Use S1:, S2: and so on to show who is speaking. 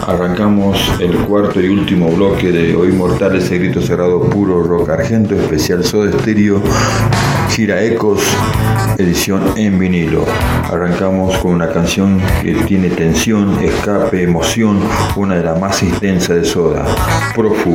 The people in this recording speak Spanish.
S1: Arrancamos el cuarto y último bloque de Hoy Mortales, el grito cerrado, puro rock argento, especial Soda Stereo, gira Ecos, edición en vinilo. Arrancamos con una canción que tiene tensión, escape, emoción, una de las más intensas de Soda, Prófugo.